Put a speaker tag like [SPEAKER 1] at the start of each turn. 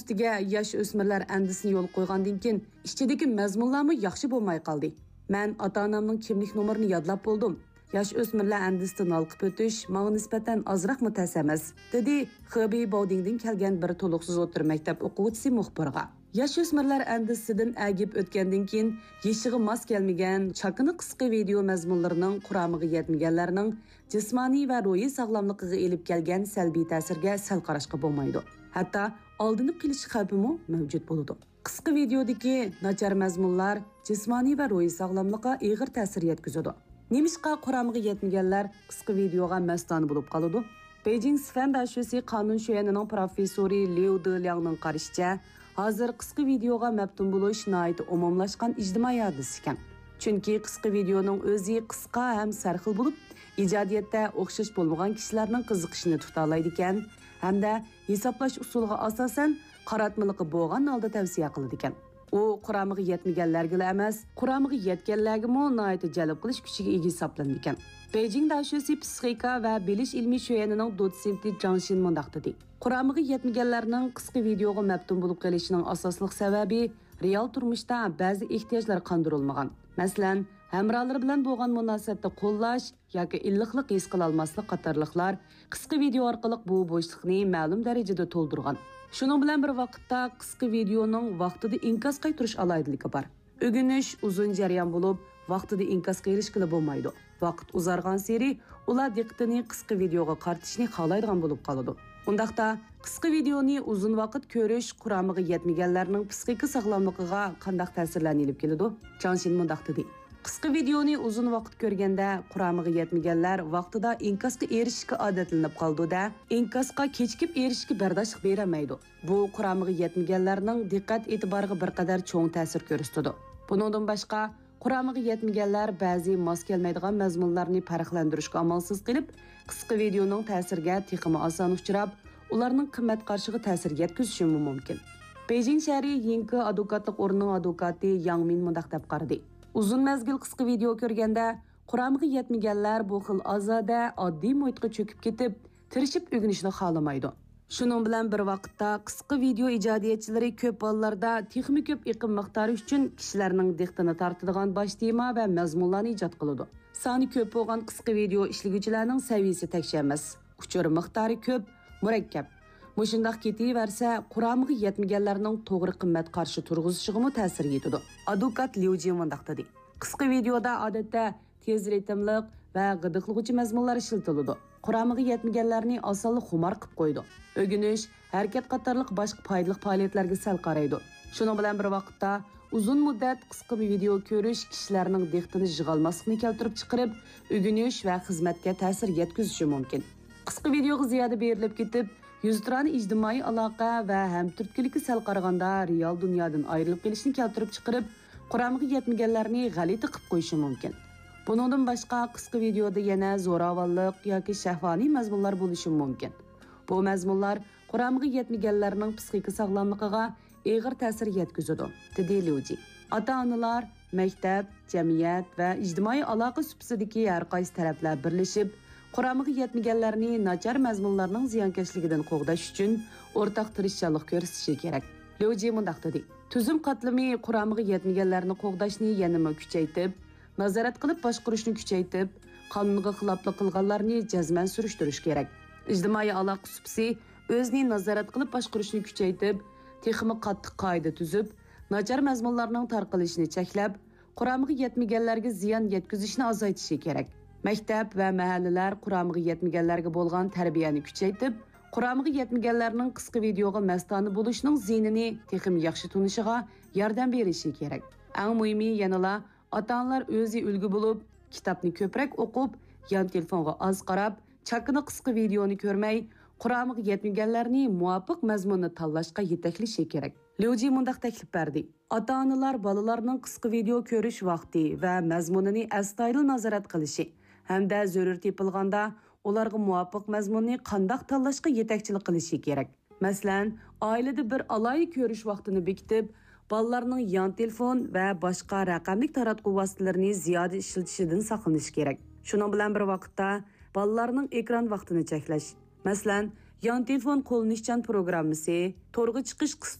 [SPEAKER 1] ustiga yosh o'smirlar andisini yo'l qo'ygandan keyin ichidagi mazmunlarmi yaxshi bo'lmay qoldi. Men ota-onamning kimlik nomerini yodlab bo'ldim. Yosh o'smirlar andisidan olqib o'tish menga nisbatan ozroq mutas emas, dedi Xubey Baodingdan kelgan bir to'liqsiz o'tir maktab o'quvchisi muxbirga. Yosh o'smirlar andisidan agib o'tgandan keyin yeshiga mos kelmagan chakini qisqa video mazmunlarining quramiga yetmaganlarning jismoniy va ruhiy sog'lomligiga elib kelgan salbiy ta'sirga sal qarashga bo'lmaydi. Hatto oldinib kelish xavfimi mavjud bo'ladi. Qisqa videodagi nachar mazmunlar jismoniy va ruhiy sog'lomlikka og'ir ta'sir yetkazadi. Nemishqa quramiga yetmaganlar qisqa videoga mastona bo'lib qoladi. Beijing Sifan dashasi qonun shu'yanining professori Liu Deliangning qarashicha, hozir qisqa videoga maftun bo'lish nihoyat umumlashgan ijtimoiy hodisa ekan. Chunki qisqa videoning o'zi qisqa ham sarxil bo'lib, ijodiyatda o'xshash bo'lmagan kishilarning qiziqishini tuta oladi ekan, hamda hisoblash usuliga asosan qaratmaliqi bo'lgan holda tavsiya qiladi ekan. U quramiga yetmaganlarga emas, quramiga yetganlarga nihoyat jalb qilish kuchiga ega hisoblanadi ekan. Beijing dashasi psixika va bilish ilmiy shu'yanining dotsenti Zhang Xin mundaq dedi. Quramiga yetmaganlarning qisqa videoga maftun bo'lib qolishining asosli sababi real turmushda ba'zi ehtiyojlar qondirilmagan. Masalan, hamrohlar bilan bo'lgan munosabatda qo'llash yoki illiqlik his qila olmaslik qatorliqlar qisqa video orqali bu bo'shliqni ma'lum darajada to'ldirgan. Shuning bilan bir vaqtda qisqa videoning vaqtida inkos qaytarish aloyidligi bor. O'g'inish uzun jarayon bo'lib, vaqtida inkosga erishgili bo'lmaydi. Vaqt uzargan sari ular diqqatini qisqa videoga qaratishni xohlaydigan bo'lib qoladi. Undaqda qisqa videoni uzun vaqt ko'rish quramiga yetmaganlarning psixik sog'lomligiga qanday ta'sirlarni olib keladi? Chanshin mundaq dedi. Qisqa videoni uzun vaqt ko'rganda quramiga yetmaganlar vaqtida inkosga erishishga odatlanib qoldi-da, inkosga kechikib erishishga bardoshlik bermaydi. Bu quramiga yetmaganlarning diqqat e'tiboriga bir qadar cho'ng ta'sir ko'rsatadi. Bundan boshqa quramiga yetmaganlar ba'zi mos kelmaydigan mazmunlarni farqlantirishga amalsiz qilib, qisqa videoning ta'siriga texmi oson uchrab, ularning qimmat qarshiga ta'sir yetkazishi mumkin. Beijing shahri Yingke advokatlik o'rnining advokati Yang Min mundaq deb qaradi. Uzun mazgil qisqa video ko'rganda quramiga yetmaganlar bu xil ozoda oddiy muhitga cho'kib ketib, tirishib o'rganishni xohlamaydi. Shuning bilan bir vaqtda qisqa video ijodiyatchilari ko'p hollarda texnik ko'p iqim miqdori uchun kishilarning diqqatini tortadigan bosh tema va mazmunlarni ijod qiladi. Soni ko'p bo'lgan qisqa video ishlovchilarning saviyasi tekshir emas. Uchur miqdori ko'p, murakkab. Mushundaq ketaversa, quramiga yetmaganlarning to'g'ri qimmat qarshi turg'izishiga ta'sir yetadi. Advokat Liu Jin mundaq dedi. Qisqa videoda odatda tez ritmliq va g'idiqlovchi mazmunlar ishlatiladi. Quramiga yetmaganlarni osonlik xumor qilib qo'ydi. O'g'inish, harakat qatorliq boshqa foydali faoliyatlarga sal qaraydi. Shuning bilan bir vaqtda uzun muddat qisqa video ko'rish kishilarning diqqatini yig'olmaslikni keltirib chiqarib, o'g'inish va xizmatga ta'sir yetkazishi mumkin. Qisqa videoga ziyoda berilib ketib, yuzturani ijtimoiy aloqa va hamturtkilikka sal qaraganda real dunyodan ayrilib kelishni keltirib chiqarib, quramiga yetmaganlarni g'alati qilib qo'yishi mumkin. Bundan boshqa qisqa videoda yana zo'ravonlik yoki shahvoniy mazmunlar bo'lishi mumkin. Bu mazmunlar quramiga yetmaganlarning psixik sog'lomligiga og'ir ta'sir yetkazadi, dedi Liu Ji. Ota-onalar, maktab, jamiyat va ijtimoiy aloqa supasidagi har qaysi taraflar birlashib, quramiga yetmaganlarni nachar mazmunlarning ziyonkashligidan qo'g'dash uchun o'rtaq tirishchilik ko'rsatishi kerak. Liu Ji mundaq dedi. Tuzum qatlami quramiga yetmaganlarni qo'g'dashni yanada kuchaytirib, nazorat qilib boshqarishni kuchaytirib, qonunga xiloflik qilganlarni jazman surishtirish kerak. Ijtimoiy aloqa supsi o'zini nazorat qilib boshqarishni kuchaytirib, texmi qattiq qoida tuzib, nachar mazmunlarning tarqalishini cheklab, quramiga yetmaganlarga ziyon yetkazishni azaytishi kerak. Maktab va mahallalar quramiga yetmaganlarga bo'lgan tarbiyani kuchaytirib, quramiga yetmaganlarning qisqa videoga mastona bo'lishining zinini texmi yaxshi tunishiga yordam berishi kerak. Eng muhimi yanala ota-onalar o'zi ulgu bo'lib, kitobni ko'proq o'qib, yon telefonga oz qarab, chakini qisqa videoni ko'rmay, quramiga yetmaganlarni muvofiq mazmunni tanlashga yetaklashi kerak. Liu Ji mundaq taklif berdi. Ota-onalar bolalarning qisqa video ko'rish vaqti va mazmunini astoydil nazorat qilishi hamda zarur tepilganda ularga muvofiq mazmunni qanday tanlashga yetakchilik qilishi kerak. Masalan, oilada bir alohida ko'rish vaqtini bekitib, bolalarning yon telefon va boshqa raqamli taratquv vositalarini ziyoda ishlatishidan saqlanish kerak. Shuning bilan bir vaqtda bolalarning ekran vaqtini cheklash. Masalan, yon telefon qo'llanishchan programmasi, to'rga chiqish